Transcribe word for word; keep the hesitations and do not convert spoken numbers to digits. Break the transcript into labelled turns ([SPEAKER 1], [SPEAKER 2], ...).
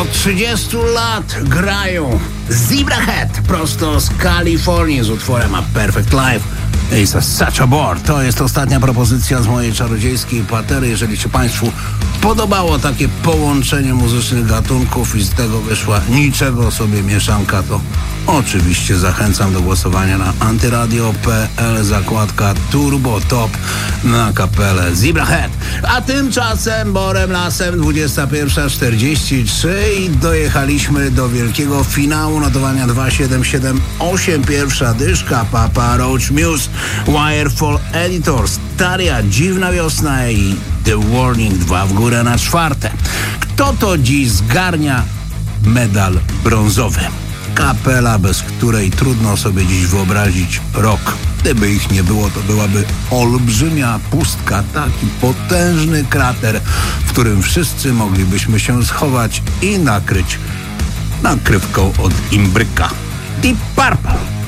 [SPEAKER 1] Od trzydziestu lat grają Zebrahead prosto z Kalifornii z utworem A Perfect Life. It's a such a bore. To jest ostatnia propozycja z mojej czarodziejskiej patery. Jeżeli się Państwu podobało takie połączenie muzycznych gatunków i z tego wyszła niczego sobie mieszanka, to oczywiście zachęcam do głosowania na antyradio kropka p l, zakładka Turbo Top na kapelę Zebrahead. A tymczasem Borem Lasem dwudziesta pierwsza czterdzieści trzy i dojechaliśmy do wielkiego finału notowania dwa siedem siedem osiem. Pierwsza dyszka Papa Roach Muse, Wirefall Editors, Taria, Dziwna Wiosna i The Warning, dwa w górę na czwarte. Kto to dziś zgarnia medal brązowy? Kapela, bez której trudno sobie dziś wyobrazić rok. Gdyby ich nie było, to byłaby olbrzymia pustka, taki potężny krater, w którym wszyscy moglibyśmy się schować i nakryć nakrywką od imbryka. Deep Purple.